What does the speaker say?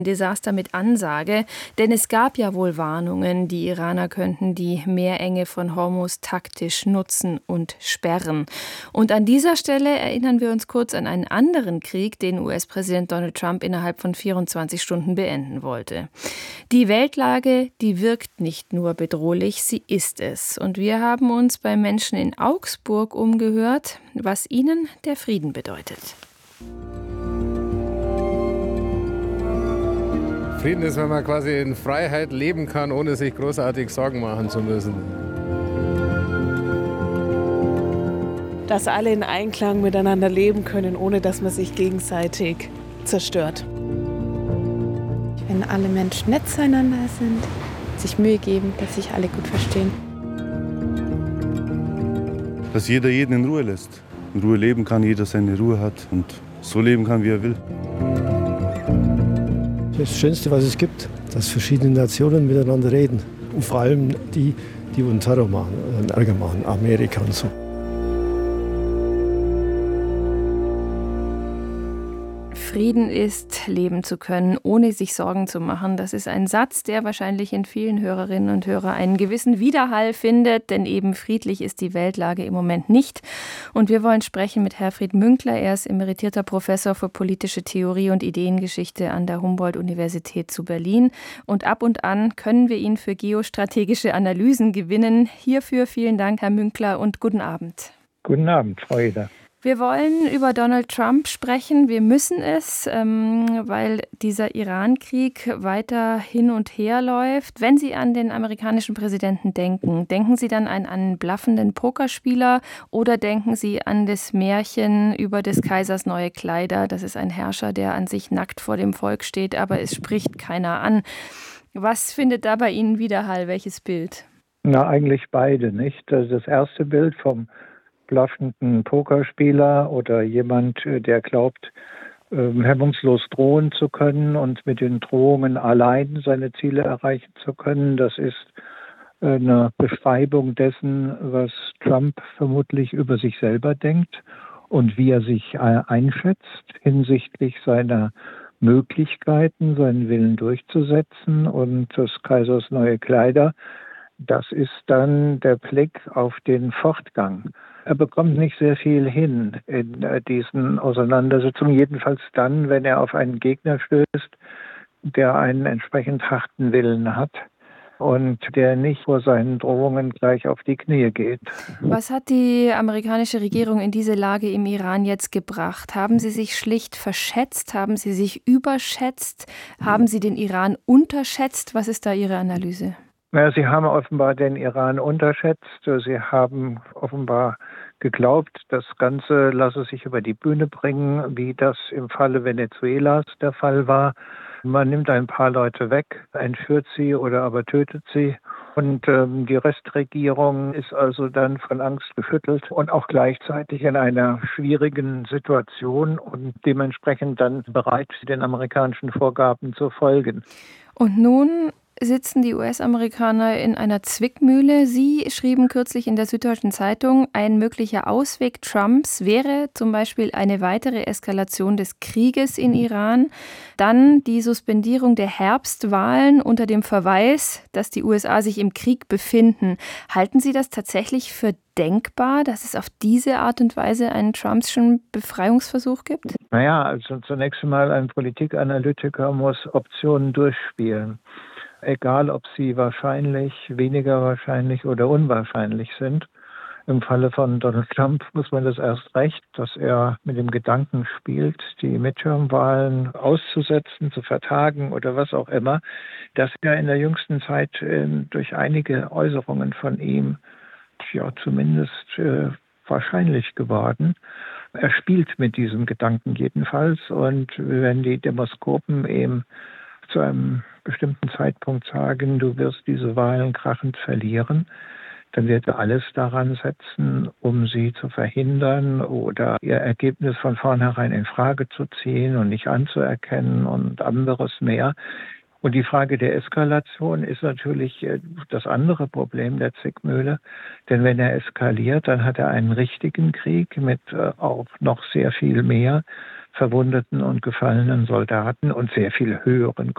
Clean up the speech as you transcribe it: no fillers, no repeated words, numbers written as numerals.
Desaster mit Ansage, denn es gab ja wohl Warnungen, die Iraner könnten die Meerenge von Hormuz taktisch nutzen und sperren. Und an dieser Stelle erinnern wir uns kurz an einen anderen Krieg, den US-Präsident Donald Trump innerhalb von 24 Stunden beenden wollte. Die Weltlage, die wirkt nicht nur bedrohlich, sie ist es. Und wir haben uns bei Menschen in Augsburg umgehört, was ihnen der Frieden bedeutet. Frieden ist, wenn man quasi in Freiheit leben kann, ohne sich großartig Sorgen machen zu müssen. Dass alle in Einklang miteinander leben können, ohne dass man sich gegenseitig zerstört. Wenn alle Menschen nett zueinander sind, sich Mühe geben, dass sich alle gut verstehen. Dass jeder jeden in Ruhe lässt. In Ruhe leben kann, jeder seine Ruhe hat und so leben kann, wie er will. Das Schönste, was es gibt, dass verschiedene Nationen miteinander reden. Und vor allem die uns Terror machen, Ärger machen, Amerika und so. Frieden ist, leben zu können, ohne sich Sorgen zu machen. Das ist ein Satz, der wahrscheinlich in vielen Hörerinnen und Hörern einen gewissen Widerhall findet, denn eben friedlich ist die Weltlage im Moment nicht. Und wir wollen sprechen mit Herfried Münkler. Er ist emeritierter Professor für politische Theorie und Ideengeschichte an der Humboldt-Universität zu Berlin. Und ab und an können wir ihn für geostrategische Analysen gewinnen. Hierfür vielen Dank, Herr Münkler, und guten Abend. Guten Abend, Frau Eder. Wir wollen über Donald Trump sprechen. Wir müssen es, weil dieser Iran-Krieg weiter hin und her läuft. Wenn Sie an den amerikanischen Präsidenten denken, denken Sie dann an einen blaffenden Pokerspieler oder denken Sie an das Märchen über des Kaisers neue Kleider? Das ist ein Herrscher, der an sich nackt vor dem Volk steht, aber es spricht keiner an. Was findet da bei Ihnen Widerhall? Welches Bild? Na, eigentlich beide, nicht? Das erste Bild vom blaffenden Pokerspieler oder jemand, der glaubt, hemmungslos drohen zu können und mit den Drohungen allein seine Ziele erreichen zu können. Das ist eine Beschreibung dessen, was Trump vermutlich über sich selber denkt und wie er sich einschätzt hinsichtlich seiner Möglichkeiten, seinen Willen durchzusetzen. Und des Kaisers neue Kleider, das ist dann der Blick auf den Fortgang. Er bekommt nicht sehr viel hin in diesen Auseinandersetzungen, jedenfalls dann, wenn er auf einen Gegner stößt, der einen entsprechend harten Willen hat und der nicht vor seinen Drohungen gleich auf die Knie geht. Was hat die amerikanische Regierung in diese Lage im Iran jetzt gebracht? Haben Sie sich schlicht verschätzt? Haben Sie sich überschätzt? Haben Sie den Iran unterschätzt? Was ist da Ihre Analyse? Naja, sie haben offenbar den Iran unterschätzt. Sie haben offenbar geglaubt, das Ganze lasse sich über die Bühne bringen, wie das im Falle Venezuelas der Fall war. Man nimmt ein paar Leute weg, entführt sie oder aber tötet sie. Und die Restregierung ist also dann von Angst geschüttelt und auch gleichzeitig in einer schwierigen Situation und dementsprechend dann bereit, den amerikanischen Vorgaben zu folgen. Und nun sitzen die US-Amerikaner in einer Zwickmühle. Sie schrieben kürzlich in der Süddeutschen Zeitung, ein möglicher Ausweg Trumps wäre zum Beispiel eine weitere Eskalation des Krieges in Iran, dann die Suspendierung der Herbstwahlen unter dem Verweis, dass die USA sich im Krieg befinden. Halten Sie das tatsächlich für denkbar, dass es auf diese Art und Weise einen Trumpschen Befreiungsversuch gibt? Naja, also zunächst einmal ein Politikanalytiker muss Optionen durchspielen. Egal, ob sie wahrscheinlich, weniger wahrscheinlich oder unwahrscheinlich sind. Im Falle von Donald Trump muss man das erst recht, dass er mit dem Gedanken spielt, die Midterm-Wahlen auszusetzen, zu vertagen oder was auch immer. Das ist ja in der jüngsten Zeit durch einige Äußerungen von ihm ja zumindest wahrscheinlich geworden. Er spielt mit diesem Gedanken jedenfalls. Und wenn die Demoskopen eben zu einem bestimmten Zeitpunkt sagen, du wirst diese Wahlen krachend verlieren, dann wird er alles daran setzen, um sie zu verhindern oder ihr Ergebnis von vornherein in Frage zu ziehen und nicht anzuerkennen und anderes mehr. Und die Frage der Eskalation ist natürlich das andere Problem der Zwickmühle. Denn wenn er eskaliert, dann hat er einen richtigen Krieg mit auch noch sehr viel mehr verwundeten und gefallenen Soldaten und sehr viel höheren